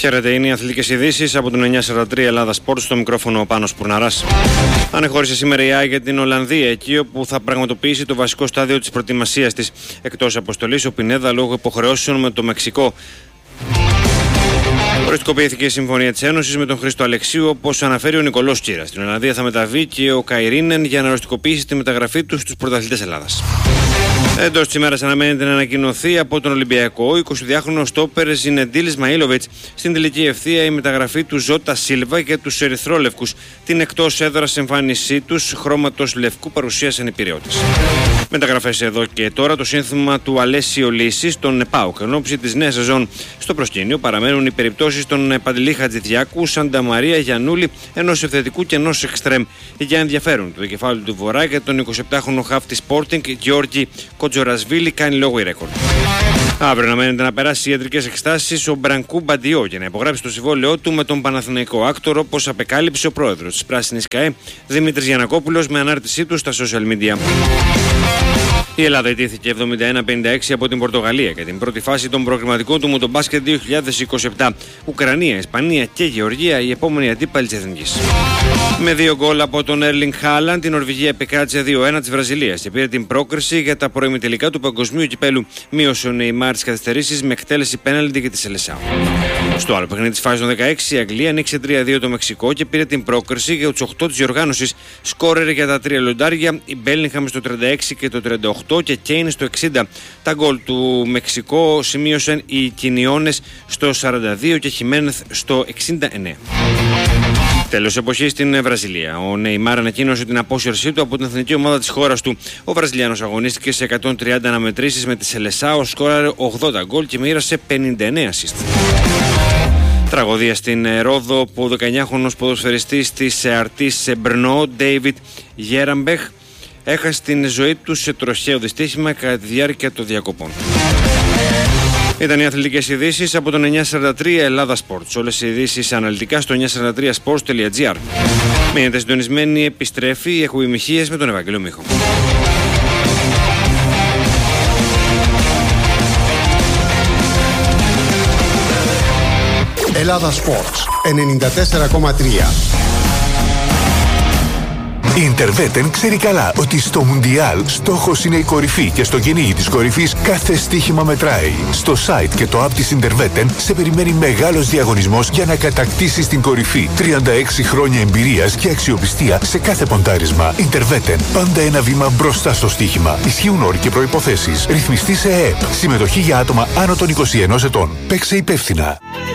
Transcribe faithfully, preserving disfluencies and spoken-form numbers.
Χαίρετε, είναι οι αθλητικές ειδήσεις από τον εννιακόσια σαράντα τρία Ελλάδα Sports, στο μικρόφωνο ο Πάνος Πουρναράς. Ανεχώρησε σήμερα η ΑΕΚ για την Ολλανδία, εκεί όπου θα πραγματοποιήσει το βασικό στάδιο της προετοιμασίας της. Εκτός αποστολής, ο Πινέδα λόγω υποχρεώσεων με το Μεξικό. Οριστικοποιήθηκε η συμφωνία της Ένωσης με τον Χρήστο Αλεξίου, όπως αναφέρει ο Νικολός Τσίρας. Στην Ολλανδία θα μεταβεί και ο Καϊρίνεν για να οριστικοποιήσει τη μεταγραφή του στους πρωταθλητές Ελλάδας. Εντός της ημέρας αναμένεται να ανακοινωθεί από τον Ολυμπιακό ο εικοσιδυάχρονο στόπερ Ζινεντίλ Ισμαήλοβιτς στην τελική ευθεία η μεταγραφή του Ζώτα Σίλβα και τους ερυθρόλευκους. Την εκτός έδρας εμφάνισή τους χρώματος λευκού παρουσίασαν οι Πειραιώτες. Μεταγραφές εδώ και τώρα, το σύνθημα του Αλέσιο Λύση στον ΠΑΟΚ. Εν ώψη της νέας σεζόν στο προσκήνιο παραμένουν οι περιπτώσεις των Παντελή Χατζηδιάκου, Σάντα Μαρία Γιαννούλη, ενός ευθετικού και ενός εξτρέμ. Για ενδιαφέρον το κεφάλι του Βορρά και τον εικοσιεπτάχρονο χαφ της Sporting, Γιώργη Κοτζορασβίλη, κάνει λόγο η ρέκορντ. Αύριο αναμένεται να περάσει ιατρικές εξετάσεις ο Μπρανκού Μπαντιό για να υπογράψει το συμβόλαιό του με τον Παναθηναϊκό Άκτορο, όπως απεκάλυψε ο πρόεδρος της Πράσινης ΚΑΕ, Δημήτρης Γιαννακόπουλος, με ανάρτησή του στα social media. Η Ελλάδα ιτήθηκε εβδομήντα ένα πενήντα έξι από την Πορτογαλία για την πρώτη φάση των προκριματικών του Μουντομπάσκετ δύο χιλιάδες είκοσι επτά. Ουκρανία, Ισπανία και Γεωργία οι επόμενοι αντίπαλοι της Εθνικής. Με δύο γκολ από τον Έρλινγκ Χάλαντ, η Νορβηγία επικράτησε δύο ένα της Βραζιλίας και πήρε την πρόκριση για τα προημιτελικά του Παγκοσμίου Κυπέλου. Μείωσε ο Νεϊμάρ τις καθυστερήσεις με εκτέλεση πέναλτι και τη Σελεσάου. Στο άλλο παιχνίδι της φάσης των δεκαέξι, η Αγγλία ανοίξε τρία δύο το Μεξικό και πήρε την πρόκριση για τους οκτώ της διοργάνωσης. Σκόρερ για τα τρία λιοντάρια, η Μπέλιγχαμ στο τριάντα έξι και το τριάντα οκτώ και Κέιν στο εξήντα. Τα γκολ του Μεξικό σημείωσαν οι Κινιώνες στο σαράντα δύο και Χιμένεθ στο εξήντα εννέα. Τέλος εποχής στην Βραζιλία. Ο Νεϊμάρ ανακοίνωσε την απόσυρσή του από την εθνική ομάδα της χώρας του. Ο Βραζιλιάνος αγωνίστηκε σε εκατόν τριάντα αναμετρήσεις με τη Σελεσάο, σκόραρε ογδόντα γκολ και μοίρασε πενήντα εννέα assist. Τραγωδία στην Ρόδο που ο δεκαεννιάχρονος ποδοσφαιριστής της Αρτής Μπρνό, Ντέιβιτ Γέραμπεχ, έχασε την ζωή του σε τροχαίο δυστύχημα κατά τη διάρκεια των διακοπών. Ήταν οι αθλητικές ειδήσεις από τον εννιακόσια σαράντα τρία Ελλάδα Sports. Όλες οι ειδήσεις αναλυτικά στο εννιακόσια σαράντα τρία sports τελεία gr. Μείνετε συντονισμένοι, επιστρέφει η εκποιμηχίες με τον Ευαγγέλιο Μίχο. Ελλάδα Sports ενενήντα τέσσερα κόμμα τρία. Η Interveten ξέρει καλά ότι στο Μουντιάλ στόχος είναι η κορυφή και στο κυνήγι της κορυφής κάθε στοίχημα μετράει. Στο site και το app της Interveten σε περιμένει μεγάλος διαγωνισμός για να κατακτήσεις την κορυφή. τριάντα έξι χρόνια εμπειρίας και αξιοπιστία σε κάθε ποντάρισμα. Interveten, πάντα ένα βήμα μπροστά στο στοίχημα. Ισχύουν όροι και προϋποθέσεις. Ρυθμιστή σε ΕΕΠ. Συμμετοχή για άτομα άνω των είκοσι ενός ετών. Παίξε υπεύθυνα.